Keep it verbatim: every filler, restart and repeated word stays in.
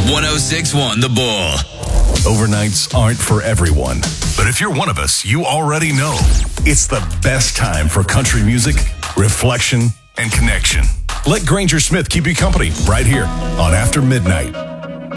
one oh six point one The Bull. Overnights aren't for everyone. But if you're one of us, you already know it's the best time for country music, reflection, and connection. Let Granger Smith keep you company right here on After Midnight.